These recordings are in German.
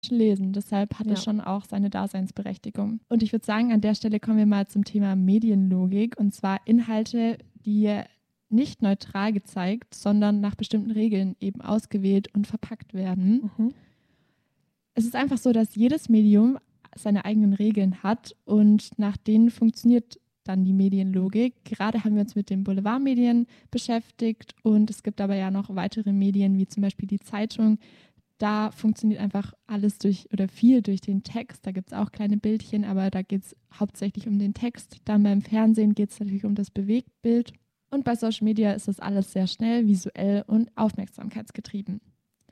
lesen. Deshalb hat es schon auch seine Daseinsberechtigung. Und ich würde sagen, an der Stelle kommen wir mal zum Thema Medienlogik, und zwar Inhalte, die nicht neutral gezeigt, sondern nach bestimmten Regeln eben ausgewählt und verpackt werden. Es ist einfach so, dass jedes Medium seine eigenen Regeln hat und nach denen funktioniert dann die Medienlogik. Gerade haben wir uns mit den Boulevardmedien beschäftigt und es gibt aber ja noch weitere Medien, wie zum Beispiel die Zeitung. Da funktioniert einfach alles viel durch den Text. Da gibt es auch kleine Bildchen, aber da geht es hauptsächlich um den Text. Dann beim Fernsehen geht es natürlich um das Bewegtbild. Und bei Social Media ist das alles sehr schnell, visuell und aufmerksamkeitsgetrieben.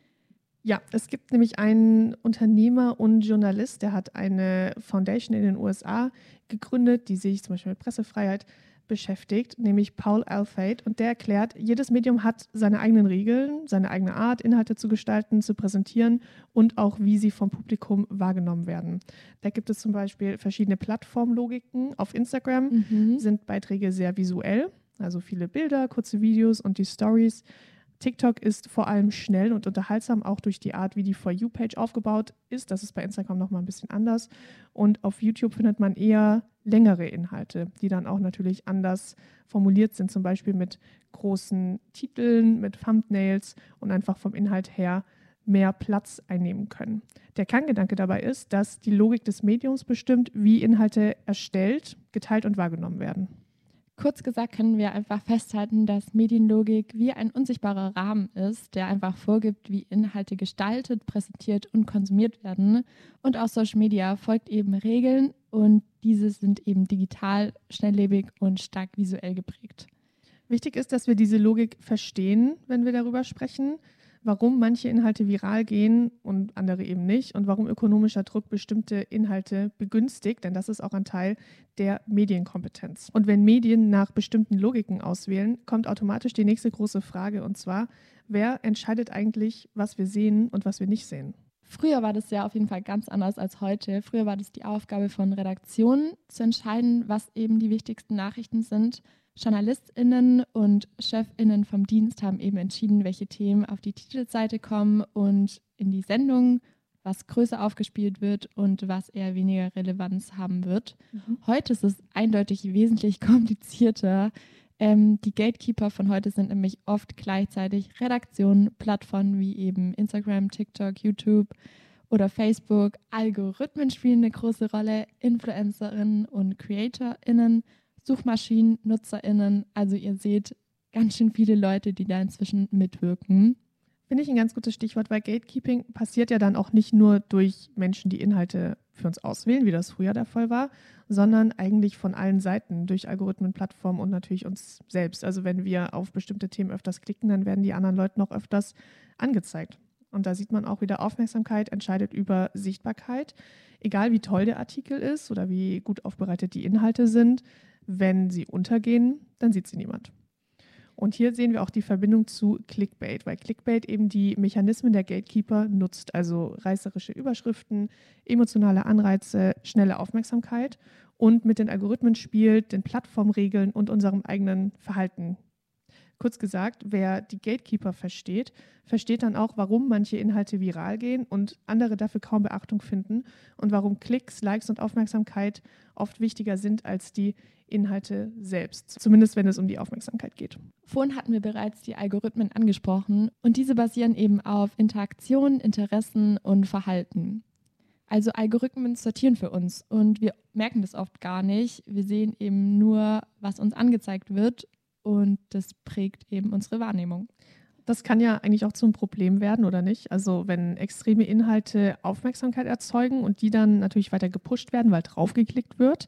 Ja, es gibt nämlich einen Unternehmer und Journalist, der hat eine Foundation in den USA gegründet, die sich zum Beispiel mit Pressefreiheit beschäftigt, nämlich Paul Alfate. Und der erklärt, jedes Medium hat seine eigenen Regeln, seine eigene Art, Inhalte zu gestalten, zu präsentieren und auch, wie sie vom Publikum wahrgenommen werden. Da gibt es zum Beispiel verschiedene Plattformlogiken. Auf Instagram sind Beiträge sehr visuell, also viele Bilder, kurze Videos und die Stories. TikTok ist vor allem schnell und unterhaltsam, auch durch die Art, wie die For You-Page aufgebaut ist. Das ist bei Instagram nochmal ein bisschen anders. Und auf YouTube findet man eher längere Inhalte, die dann auch natürlich anders formuliert sind, zum Beispiel mit großen Titeln, mit Thumbnails und einfach vom Inhalt her mehr Platz einnehmen können. Der Kerngedanke dabei ist, dass die Logik des Mediums bestimmt, wie Inhalte erstellt, geteilt und wahrgenommen werden. Kurz gesagt können wir einfach festhalten, dass Medienlogik wie ein unsichtbarer Rahmen ist, der einfach vorgibt, wie Inhalte gestaltet, präsentiert und konsumiert werden. Und auch Social Media folgt eben Regeln und diese sind eben digital, schnelllebig und stark visuell geprägt. Wichtig ist, dass wir diese Logik verstehen, wenn wir darüber sprechen, warum manche Inhalte viral gehen und andere eben nicht und warum ökonomischer Druck bestimmte Inhalte begünstigt, denn das ist auch ein Teil der Medienkompetenz. Und wenn Medien nach bestimmten Logiken auswählen, kommt automatisch die nächste große Frage, und zwar, wer entscheidet eigentlich, was wir sehen und was wir nicht sehen? Früher war das ja auf jeden Fall ganz anders als heute. Früher war das die Aufgabe von Redaktionen, zu entscheiden, was eben die wichtigsten Nachrichten sind. JournalistInnen und ChefInnen vom Dienst haben eben entschieden, welche Themen auf die Titelseite kommen und in die Sendung, was größer aufgespielt wird und was eher weniger Relevanz haben wird. Heute ist es eindeutig wesentlich komplizierter. Die Gatekeeper von heute sind nämlich oft gleichzeitig Redaktionen, Plattformen wie eben Instagram, TikTok, YouTube oder Facebook. Algorithmen spielen eine große Rolle, InfluencerInnen und CreatorInnen, Suchmaschinen, NutzerInnen. Also ihr seht ganz schön viele Leute, die da inzwischen mitwirken. Finde ich ein ganz gutes Stichwort, weil Gatekeeping passiert ja dann auch nicht nur durch Menschen, die Inhalte für uns auswählen, wie das früher der Fall war, sondern eigentlich von allen Seiten, durch Algorithmen, Plattformen und natürlich uns selbst. Also wenn wir auf bestimmte Themen öfters klicken, dann werden die anderen Leute noch öfters angezeigt. Und da sieht man auch wieder, Aufmerksamkeit entscheidet über Sichtbarkeit. Egal wie toll der Artikel ist oder wie gut aufbereitet die Inhalte sind, wenn sie untergehen, dann sieht sie niemand. Und hier sehen wir auch die Verbindung zu Clickbait, weil Clickbait eben die Mechanismen der Gatekeeper nutzt, also reißerische Überschriften, emotionale Anreize, schnelle Aufmerksamkeit und mit den Algorithmen spielt, den Plattformregeln und unserem eigenen Verhalten. Kurz gesagt, wer die Gatekeeper versteht, versteht dann auch, warum manche Inhalte viral gehen und andere dafür kaum Beachtung finden und warum Klicks, Likes und Aufmerksamkeit oft wichtiger sind als die Inhalte selbst, zumindest wenn es um die Aufmerksamkeit geht. Vorhin hatten wir bereits die Algorithmen angesprochen und diese basieren eben auf Interaktion, Interessen und Verhalten. Also Algorithmen sortieren für uns und wir merken das oft gar nicht. Wir sehen eben nur, was uns angezeigt wird und das prägt eben unsere Wahrnehmung. Das kann ja eigentlich auch zum Problem werden, oder nicht? Also wenn extreme Inhalte Aufmerksamkeit erzeugen und die dann natürlich weiter gepusht werden, weil draufgeklickt wird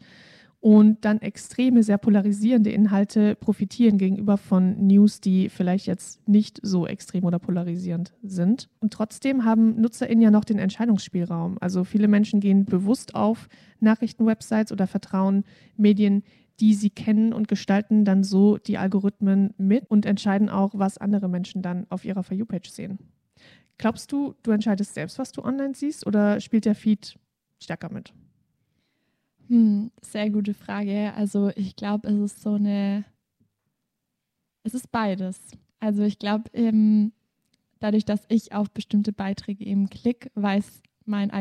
und dann extreme, sehr polarisierende Inhalte profitieren gegenüber von News, die vielleicht jetzt nicht so extrem oder polarisierend sind. Und trotzdem haben NutzerInnen ja noch den Entscheidungsspielraum. Also viele Menschen gehen bewusst auf Nachrichtenwebsites oder vertrauen Medien, die sie kennen, und gestalten dann so die Algorithmen mit und entscheiden auch, was andere Menschen dann auf ihrer For You-Page sehen. Glaubst du, du entscheidest selbst, was du online siehst, oder spielt der Feed stärker mit? Sehr gute Frage. Also ich glaube, es ist beides. Also ich glaube, dadurch, dass ich auf bestimmte Beiträge eben klicke, weiß mein